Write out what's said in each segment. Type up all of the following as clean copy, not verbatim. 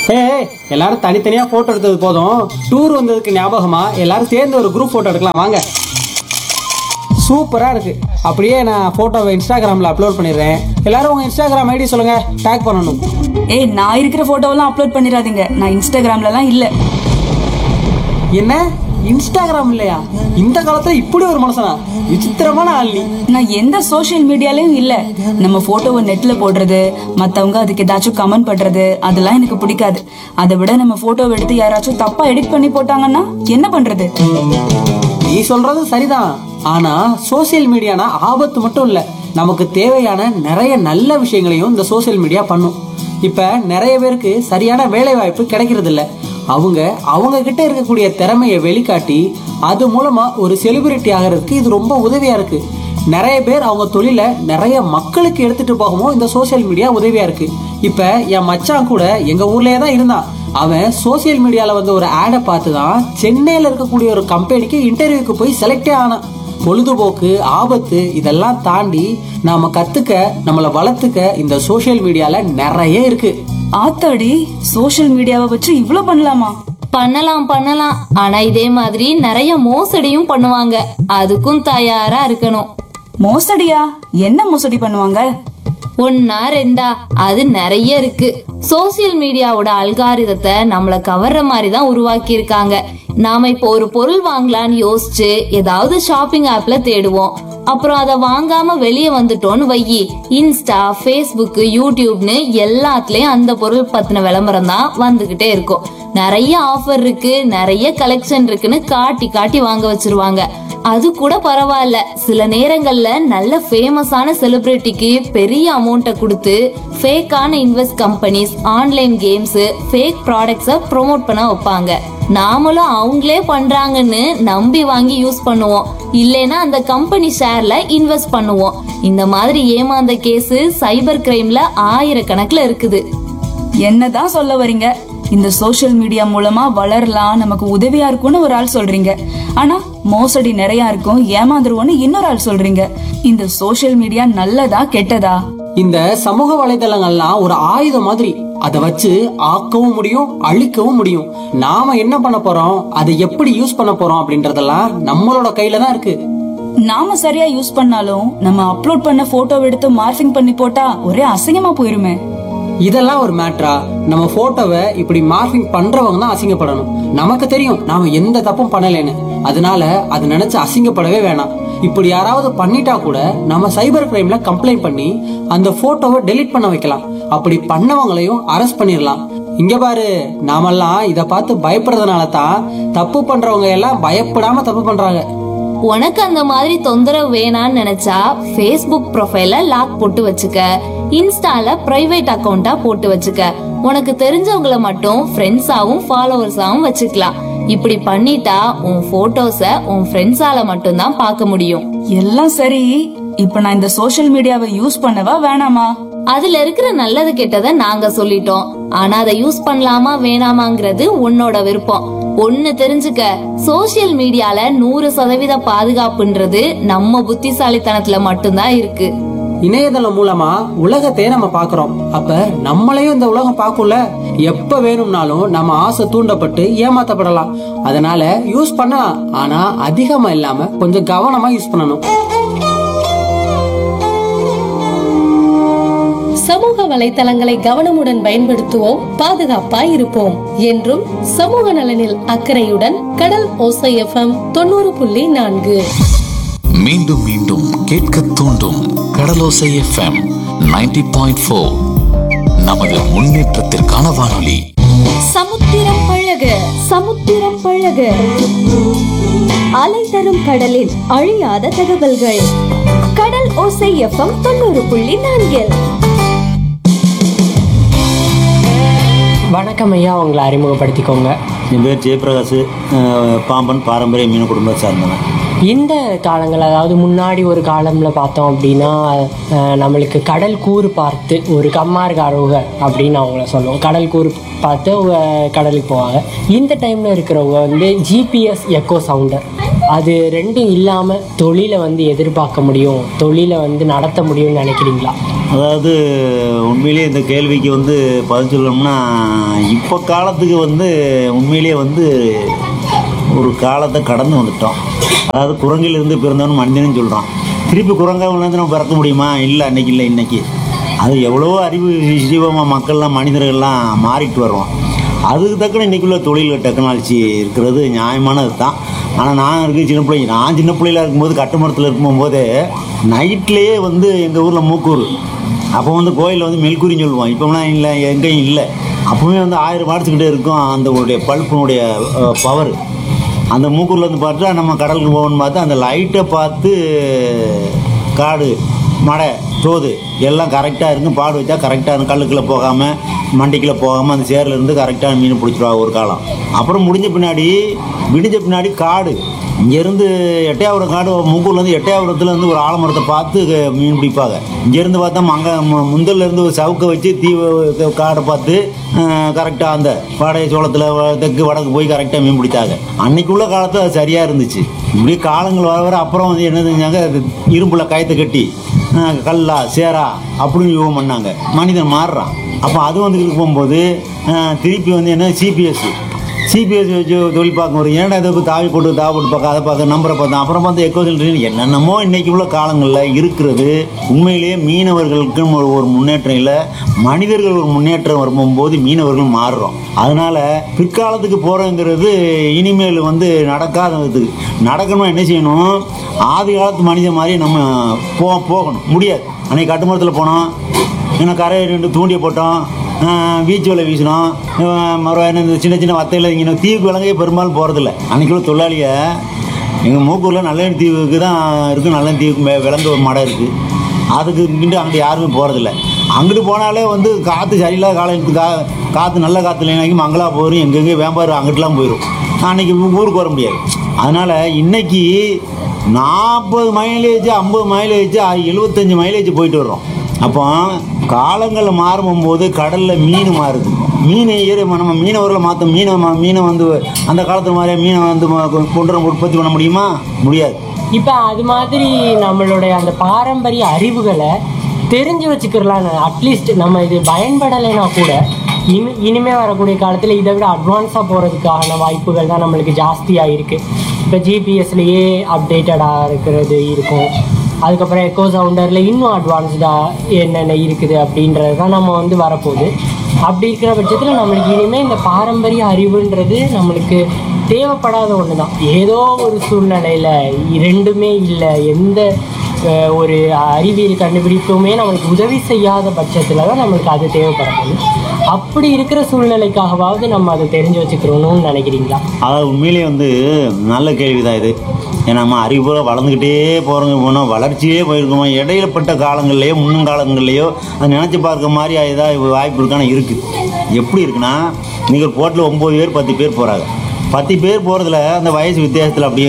ஏய், எல்லாரும் தனித்தனியா போட்டோ எடுத்தது போதும். டூர் வந்ததுக்கு ஞாபகமா எல்லாரும் சேர்ந்து ஒரு குரூப் போட்டோ எடுக்கலாம் வாங்க. சூப்பரா இருக்கு. அப்படியே நான் போட்டோவை இன்ஸ்டாகிராம்ல அப்லோட் பண்ணிடுறேன். எல்லாரும் உங்க இன்ஸ்டாகிராம் ஐடி சொல்லுங்க, டேக் பண்ணணும். ஏய், நான் இருக்கிற போட்டோவெல்லாம் அப்லோட் பண்ணிடாதீங்க. நான் இன்ஸ்டாகிராம்லலாம் இல்ல. என்ன இன்ஸ்டாகிராம் இல்லையா? இந்த காலத்துல இப்படி ஒரு மனுஷனா? விசித்திரமான ஆள் நீ. நான் எந்த சோஷியல் மீடியாலயும் இல்ல. நம்ம போட்டோவை நெட்ல போடுறது, மத்தவங்க அதுக்கு ஏதாச்சும் கமெண்ட் பண்றது, அதெல்லாம் எனக்கு பிடிக்காது. அதை விட நம்ம போட்டோவை எடுத்து யாராச்சும் தப்பா எடிட் பண்ணி போட்டாங்கன்னா என்ன பண்றது? நீ சொல்றது சரிதான். ஆனா சோசியல் மீடியானா ஆபத்து மட்டும் இல்ல, நமக்கு தேவையான நிறைய நல்ல விஷயங்களையும் இந்த சோசியல் மீடியா பண்ணும். இப்ப நிறைய பேருக்கு சரியான வேலை வாய்ப்பு கிடைக்கிறது இல்ல. அவங்க கிட்ட இருக்கக்கூடிய திறமையை வெளிக்காட்டி அது மூலமா ஒரு செலிபிரிட்டி ஆகிறதுக்கு இது ரொம்ப உதவியா இருக்கு. நிறைய பேர் அவங்க தொழில நிறைய மக்களுக்கு எடுத்துட்டு போகவும் இந்த சோசியல் மீடியா உதவியா இருக்கு. இப்ப என் மச்சான் கூட எங்க ஊர்லயே தான் இருந்தான். அவன் சோசியல் மீடியால வந்து ஒரு ஆடை பார்த்து தான் சென்னையில இருக்கக்கூடிய ஒரு கம்பெனிக்கு இன்டர்வியூக்கு போய் செலக்டே ஆனான். பொழுதுபோக்கு, ஆபத்து இதெல்லாம் தாண்டி நாம கத்துக்க, நம்மளை வளர்த்துக்க இந்த சோசியல் மீடியால நிறைய இருக்கு. ஆத்தாடி, சோஷியல் மீடியாவை வச்சு இவ்ளோ பண்ணலாமா? பண்ணலாம். ஆனா இதே மாதிரி நிறைய மோசடியும் பண்ணுவாங்க. அதுக்கும் தயாரா இருக்கணும். மோசடியா? என்ன மோசடி பண்ணுவாங்க? ஒன்னா ரெண்டா, அது நிறைய இருக்கு. சோசியல் மீடியாவோட அல்காரிதத்தை நம்மள கவர்ற மாதிரி தான் உருவாக்கி இருக்காங்க. நாம இப்போ ஒரு பொருள் வாங்கலாம்னு யோசிச்சு ஏதாவது ஷாப்பிங் ஆப்ல தேடுவோம். அப்புறம் அதை வாங்காம வெளியே வந்துட்டோம்னு வையி, இன்ஸ்டா, ஃபேஸ்புக், யூடியூப்னு எல்லாத்துலயும் அந்த பொருள் பத்தின விளம்பரம் தான் வந்துகிட்டே இருக்கும். நிறைய ஆஃபர் இருக்கு, நிறைய கலெக்ஷன் இருக்குன்னு காட்டி காட்டி வாங்க வச்சிருவாங்க. அது கூட பரவாயில்ல, சில நேரங்கள்ல நல்ல ஃபேமஸான செலிபிரிட்டிக்கு பெரிய அமௌண்ட்டை கொடுத்து ஃபேக்கான invest companies, online games, fake ப்ராடக்ட்ஸை ப்ரோமோட் பண்ண வைப்பாங்க. நாமளும் அவங்களே பண்றாங்கன்னு நம்பி வாங்கி யூஸ் பண்ணுவோம். இல்லைன்னா அந்த கம்பெனி ஷேர்ல இன்வெஸ்ட் பண்ணுவோம். இந்த மாதிரி ஏமாந்த கேஸ் சைபர் கிரைம்ல ஆயிரக்கணக்குல இருக்குது. என்னதான் சொல்ல வர்றீங்க? இந்த சோஷியல் மீடியா மூலமா வளரலாம், நமக்கு உதவியா இருக்கும்னு ஒரு ஆள் சொல்றீங்க. ஆனா மோசடி நிறைய இருக்கும், ஏமாந்துருவோம்னு இன்னொரு ஆள் சொல்றீங்க. இந்த சோஷியல் மீடியா நல்லதா கெட்டதா? இந்த சமூக வலைதளங்கள்லாம் ஒரு ஆயுதம் மாதிரி. அதை வச்சு ஆக்கவும் முடியும், அழிக்கவும் முடியும். நாம என்ன பண்ண போறோம், அதை எப்படி யூஸ் பண்ண போறோம் அப்படின்றதெல்லாம் நம்மளோட கையில தான் இருக்கு. நாம சரியா யூஸ் பண்ணாலும் நம்ம அப்லோட் பண்ண போட்டோ எடுத்து மார்ஃபிங் பண்ணி போட்டா ஒரே அசிங்கமா போயிருமே. இதெல்லாம் ஒரு மேட்டரா? நம்ம போட்டோவை இப்படி மார்க்கிங் பண்றவங்க தான் அசிங்கப்படணும். நமக்கு தெரியும் நாம எந்த தப்பும் பண்ணலைன்னு. அதனால அது நினைச்சு அசிங்கப்படவே வேணாம். இப்படி யாராவது பண்ணிட்டா கூட நம்ம சைபர் கிரைம்ல கம்ப்ளைண்ட் பண்ணி அந்த போட்டோவை டெலீட் பண்ண வைக்கலாம். அப்படி பண்ணவங்களையும் அரெஸ்ட் பண்ணிடலாம். இங்க பாரு, நாமெல்லாம் இத பார்த்து பயப்படுறதுனால தான் தப்பு பண்றவங்க எல்லாம் பயப்படாம தப்பு பண்றாங்க. உனக்கு அந்த மாதிரி தொந்தரவு வேணான்னு நினைச்சா ஃபேஸ்புக் ப்ரொஃபைல லாக் போட்டு வச்சுக்க, இன்ஸ்டால பிரைவேட் அக்கவுண்டா போட்டு வச்சுக்க. உனக்கு தெரிஞ்சவங்கள மட்டும் ஃப்ரெண்ட்ஸாவும் ஃபாலோவர்ஸாவும் வச்சுக்கலாம். இப்படி பண்ணிட்டா உன் போட்டோஸ உன் ஃப்ரெண்ட்ஸால மட்டும் தான் பார்க்க முடியும். எல்லாம் சரி, இப்ப நான் இந்த சோஷியல் மீடியாவை யூஸ் பண்ணவா வேணாமா? அதுல இருக்கிற நல்லது கெட்டதை நாங்க சொல்லிட்டோம். ஆனா அதை யூஸ் பண்ணலாமா வேணாமாங்கிறது உன்னோட விருப்பம். ஒண்ணு தெரிஞ்சுக்க, சோசியல் மீடியால 100% பாதுகாப்புன்றது நம்ம புத்திசாலித்தனத்துல மட்டும்தான் இருக்கு. இணையதளம் மூலமா உலகத்தையே நம்ம பாக்குறோம். அப்ப நம்மளையும் இந்த உலகம் பார்க்கும்ல. எப்ப வேணும்னாலும் நம்ம ஆசை தூண்டப்பட்டு ஏமாத்தப்படலாம். அதனால யூஸ் பண்ணலாம், ஆனா அதிகமா இல்லாம கொஞ்சம் கவனமா யூஸ் பண்ணணும். சமூக வலைத்தளங்களை கவனமுடன் பயன்படுத்துவோம், பாதுகாப்பாய் இருப்போம். என்றும் சமூக நலனில் அக்கறையுடன் கடல் ஓசை FM 90.4. மீண்டும் மீண்டும் கேட்க தூண்டும் கடலோசை FM 90.4. நமது முன்னேற்றத்திற்கான வானொலி. சமுத்திரம் பழக சமுத்திரம் பழக, அலை தரும் கடலில் அழியாத தகவல்கள். கடல் ஓசை FM 90.4. வணக்கம் ஐயா, உங்களை அறிமுகப்படுத்திக்கோங்க. என் பேர் ஜெயபிரகாஷ். பாம்பன் பாரம்பரிய மீன் குடும்பத்தை சார்ந்தவன். இந்த காலங்கள், அதாவது முன்னாடி ஒரு காலமில் பார்த்தோம் அப்படின்னா நம்மளுக்கு கடல் கூறு பார்த்து ஒரு கம்மார்காரவங்க அப்படின்னு அவங்கள சொல்லுவோம். கடல் கூறு பார்த்து கடலுக்கு போவாங்க. இந்த டைமில் இருக்கிறவங்க வந்து ஜிபிஎஸ் எக்கோ சவுண்டர், அது ரெண்டும் இல்லாமல் தொழிலை வந்து எதிர்பார்க்க முடியும், தொழிலை வந்து நடத்த முடியும்னு நினைக்கிறீங்களா? அதாவது உண்மையிலேயே இந்த கேள்விக்கு வந்து பதில் சொல்லணும்னா, இப்போ காலத்துக்கு வந்து உண்மையிலேயே வந்து ஒரு காலத்தை கடந்து வந்துட்டோம். அதாவது குரங்கிலிருந்து பிறந்தவன் மனிதனும் சொல்கிறான். திருப்பி குரங்காவிலேருந்து நம்ம பிறக்க முடியுமா? இல்லை, அன்னைக்கு இல்லை, இன்னைக்கு. அது எவ்வளோ அறிவு ஜீவமாக மக்கள்லாம் மனிதர்கள்லாம் மாறிட்டு வருவோம். அதுக்கு தக்கன இன்றைக்குள்ள தொழில் டெக்னாலஜி இருக்கிறது நியாயமானது தான். ஆனால் நான் சின்ன பிள்ளையில இருக்கும்போது கட்டுமரத்தில் இருக்கும்போது நைட்லேயே வந்து எங்கள் ஊரில் மூக்கூர், அப்போ வந்து கோயிலில் வந்து மெல்குரின்னு சொல்லுவோம். இப்போலாம் இல்லை, எங்கேயும் இல்லை. அப்போவே வந்து 1000 வாட்ஸ்கிட்டே இருக்கும் அந்த உடைய பல்பினுடைய பவர். அந்த மூக்கூர்லேருந்து பார்த்தா நம்ம கடலுக்கு போகணும்னு பார்த்தா அந்த லைட்டை பார்த்து காடு மடை தோது எல்லாம் கரெக்டாக இருக்கும். பாடு வச்சா கரெக்டாக இருக்கும். கல்லுக்குள்ளே போகாமல் மண்டிக்குள்ளே போகாமல் அந்த சேரில் இருந்து கரெக்டாக மீன் பிடிச்சிருவாங்க ஒரு காலம். அப்புறம் விடிஞ்ச பின்னாடி காடு இங்கேருந்து எட்டையாபுரம் காடு, மூக்கூர்லேருந்து எட்டையாபுரத்துலேருந்து ஒரு ஆலமரத்தை பார்த்து மீன் பிடிப்பாங்க. இங்கேருந்து பார்த்தா அங்கே முந்தல்லேருந்து ஒரு சவுக்கை வச்சு காடை பார்த்து கரெக்டாக அந்த பாடைய சோளத்தில் தெற்கு வடக்கு போய் கரெக்டாக மீன் பிடித்தாங்க. அன்னைக்குள்ள காலத்தில் அது சரியாக இருந்துச்சு. இப்படி காலங்கள் வர வர அப்புறம் வந்து என்ன செஞ்சாங்க, இரும்புல கயத்தை கட்டி கல்லா சேரா அப்படின்னு யூகம் பண்ணாங்க. மனிதன் மாறுறான். அப்போ அது வந்துக்கிட்டு போகும்போது திருப்பி வந்து என்ன சிபிஎஸ் வச்சு தொழில் பார்க்க வரும். ஏன்னா இதை தாவி போட்டு பார்க்க, அதை பார்க்க, நம்பரை பார்த்தேன். அப்புறம் பார்த்து எக்கோசில் என்னென்னமோ இன்றைக்கி உள்ள காலங்களில் இருக்கிறது. உண்மையிலேயே மீனவர்களுக்கும் ஒரு முன்னேற்றம் இல்லை, மனிதர்கள் ஒரு முன்னேற்றம் வரும்போது மீனவர்கள் மாறுறோம். அதனால் பிற்காலத்துக்கு போகிறோங்கிறது இனிமேல் வந்து நடக்காதது. நடக்கணும்னா என்ன செய்யணும், ஆதி காலத்து மனிதன் மாதிரி நம்ம போகணும். முடியாது. அன்றைக்கி கட்டுமரத்தில் போனோம், ஏன்னா கரையை 2 தூண்டியை போட்டோம், பீச் வலை வீசினோம், மறுபடியும் இந்த சின்ன சின்ன வத்தையில் இங்கே தீவுக்கு விலங்கே பெரும்பாலும் போகிறதில்ல. அன்றைக்குள்ள தொழிலாளியை எங்கள் மூக்கூரில் நல்லெண்ணெய் தீவுக்கு தான் இருக்குது. நல்லெண்ணெய் தீவுக்கு விளங்க ஒரு மடம் இருக்குது. அதுக்கு இங்கிட்டு அங்கிட்டு யாருமே போகிறதில்ல. அங்கிட்டு போனாலே வந்து காற்று சரியில்லாத காலம், காற்று நல்ல காற்று இல்லைனாக்கி மங்களா போயிடும், எங்கெங்கே வேம்பாரு அங்கிட்டலாம் போயிடும். அன்றைக்கி ஊருக்கு வர முடியாது. அதனால் இன்றைக்கி 40 மைலேஜ் 50 மைலேஜ் 75 மைலேஜ் போயிட்டு வர்றோம். அப்போ காலங்கள் மாறும்போது கடலில் மீன் மாறுது. மீனை நம்ம மீனவர்களை மாற்ற மீனை வந்து அந்த காலத்து மாதிரியே மீனை வந்து உற்பத்தி பண்ண முடியுமா? முடியாது. இப்போ அது மாதிரி நம்மளுடைய அந்த பாரம்பரிய அறிவுகளை தெரிஞ்சு வச்சுக்கிறலான்னு, அட்லீஸ்ட் நம்ம இது பயன்படலைன்னா கூட இனிமேல் வரக்கூடிய காலத்தில் இதை விட அட்வான்ஸாக போகிறதுக்கான வாய்ப்புகள் தான் நம்மளுக்கு ஜாஸ்தியாக இருக்குது. இப்போ ஜிபிஎஸ்லேயே அப்டேட்டடாக இருக்கிறது இருக்கும். அதுக்கப்புறம் எக்கோ சவுண்டரில் இன்னும் அட்வான்ஸ்டாக என்னென்ன இருக்குது அப்படின்றது தான் நம்ம வந்து வரப்போகுது. அப்படி இருக்கிற பட்சத்தில் நம்மளுக்கு இனிமேல் இந்த பாரம்பரிய அறிவுன்றது நம்மளுக்கு தேவைப்படாத ஒன்று தான். ஏதோ ஒரு சூழ்நிலையில் ரெண்டுமே இல்லை, எந்த ஒரு அறிவியல் கண்டுபிடிப்புமே நம்மளுக்கு உதவி செய்யாத பட்சத்தில் தான் நம்மளுக்கு அது தேவைப்படும். அப்படி இருக்கிற சூழ்நிலைக்காகவாவது நம்ம அதை தெரிஞ்சு வச்சுக்கிறோன்னு நினைக்கிறீங்களா? அதாவது உண்மையிலேயே வந்து நல்ல கேள்விதான் இது. ஏன்னா நம்ம அறிவுபூர்வம் வளர்ந்துக்கிட்டே போனோம், வளர்ச்சியே போயிருக்கோம். இடையிலப்பட்ட காலங்கள்லையோ முன்னுங்காலங்கள்லையோ அது நினச்சி பார்க்க மாதிரி ஏதாவது வாய்ப்பு இருக்கான இருக்குது. எப்படி இருக்குன்னா, நீங்கள் ஒரு போட்டில் 9 பேர் 10 பேர் போகிறாங்க. 10 பேர் போகிறதுல அந்த வயசு வித்தியாசத்தில் அப்படியே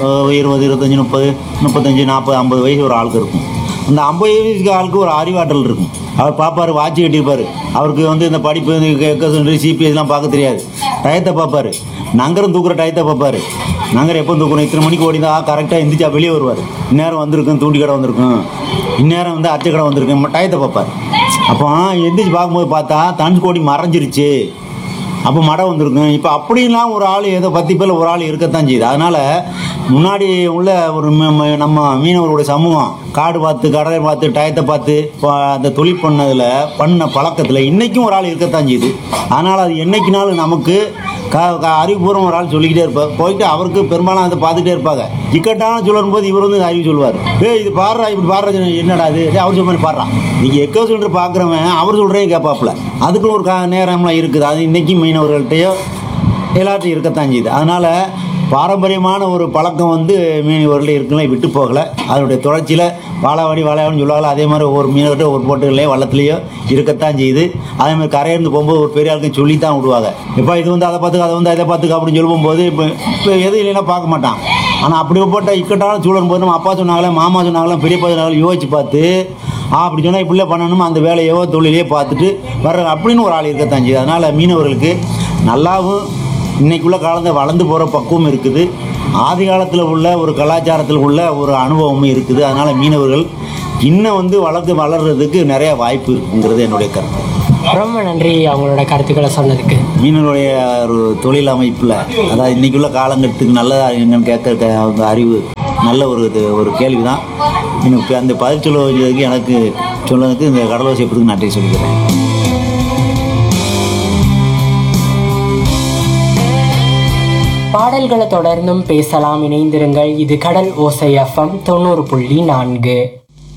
20 25 30 35 40 50 வயசு ஒரு ஆளுக்கு இருக்கும். அந்த 50 வயசுக்கு ஆளுக்கு ஒரு அறிவாற்றல் இருக்கும். அவர் பார்ப்பார், வாட்சி கட்டியிருப்பார். அவருக்கு வந்து இந்த படிப்பு சிபிஎஸ்லாம் பார்க்க தெரியாது. டயத்தை பார்ப்பார், நங்கரம் தூக்குற டயத்தை பார்ப்பார். நங்கரம் எப்போ தூக்கணும், இத்தனை மணிக்கு ஓடிந்தா கரெக்டாக எந்திரிச்சா வெளியே வருவார். இந்நேரம் வந்திருக்கும் தூண்டி கடை வந்திருக்கும், இந்நேரம் வந்து அச்சை கடை வந்திருக்கும், டயத்தை பார்ப்பார். அப்போ எந்திரிச்சு பார்க்கும்போது பார்த்தா தனுஷ்கோடி மறைஞ்சிருச்சு, அப்போ மடம் வந்திருக்கும். இப்போ அப்படின்லாம் ஒரு ஆள் ஏதோ 10 பேரில் ஒரு ஆள் இருக்கத்தான் செய்யுது. அதனால் முன்னாடி உள்ள ஒரு நம்ம மீனவர்களுடைய சமூகம் காடு பார்த்து கடலை பார்த்து டயத்தை பார்த்து அந்த தொழில் பண்ண பழக்கத்தில் இன்றைக்கும் ஒரு ஆள் இருக்கத்தான் செய்யுது. அதனால் அது என்னைக்குனாலும் நமக்கு அறிவுபூர்வம் ஒரு ஆள் சொல்லிக்கிட்டே இருப்பார். போயிட்டு அவருக்கு பெரும்பாலும் அதை பார்த்துட்டே இருப்பாங்க. இக்கட்டான சொல்லும் போது இவர் வந்து அறிவு சொல்லுவார். இது பாடுறா, இப்படி பாடுற என்னடா அது, அவர் சொல்ற மாதிரி பாடுறான். நீங்கள் எக்கோ சொல்லிட்டு பார்க்குறவன் அவர் சொல்கிறேன் கேட்பாப்புல. அதுக்குன்னு ஒரு நேரம்லாம் இருக்குது. அது இன்றைக்கும் மீனவர்கள்ட்டையோ எல்லாத்தையும் இருக்கத்தான் செய்யுது. அதனால் பாரம்பரியமான ஒரு பழக்கம் வந்து மீனவர்கள் இருக்குலாம் விட்டு போகலை. அதனுடைய தொடர்ச்சியில் வாழாவணின்னு சொல்லுவாங்க. அதே மாதிரி ஒவ்வொரு மீனவர்கிட்ட ஒரு போட்டுகள்லையோ வள்ளத்துலேயோ இருக்கத்தான் செய்யுது. அதே மாதிரி கரையிருந்து போகும்போது ஒரு பெரிய ஆளுக்கு சொல்லித்தான் விடுவாங்க. இப்போ இது வந்து அதை பார்த்துக்க, அதை வந்து அதை பார்த்துக்க அப்படின்னு சொல்லும்போது இப்போ எது இல்லைன்னா பார்க்க மாட்டான். ஆனால் அப்படி போட்ட இக்கட்டான சூழலும் போது நம்ம அப்பா சொன்னாங்களே, மாமா சொன்னாங்களே, பெரியப்பா சொன்னாங்களே, யோசிச்சு பார்த்து அப்படி சொன்னால் இப்படியே பண்ணணும், அந்த வேலையோ தொழிலையோ பார்த்துட்டு வர்ற அப்படின்னு ஒரு ஆள் இருக்கத்தான் செய்யுது. அதனால் மீனவர்களுக்கு நல்லாவும் இன்றைக்குள்ள காலத்தில் வளர்ந்து போகிற பக்குவம் இருக்குது. ஆதி காலத்தில் உள்ள ஒரு கலாச்சாரத்தில் உள்ள ஒரு அனுபவமும் இருக்குது. அதனால் மீனவர்கள் இன்னும் வந்து வளர்றதுக்கு நிறைய வாய்ப்பு இருக்குங்கிறது என்னுடைய கருத்து. ரொம்ப நன்றி அவங்களோட கருத்துக்களை சொன்னதுக்கு. மீனவருடைய ஒரு தொழில் அமைப்பில், அதாவது இன்னைக்குள்ள காலங்கட்டத்துக்கு நல்லதா என்னன்னு கேட்க அவங்க அறிவு நல்ல ஒரு கேள்வி தான். எனக்கு அந்த பதில் சொல்ல வச்சதுக்கு எனக்கு சொன்னதுக்கு இந்த கடலோசை எப்படிக்கு நன்றி சொல்லிக்கிறேன். பாடல்களை தொடர்ந்தும் பேசலாம், இணைந்திருங்கள். இது கடல் ஓசை FM 90.4.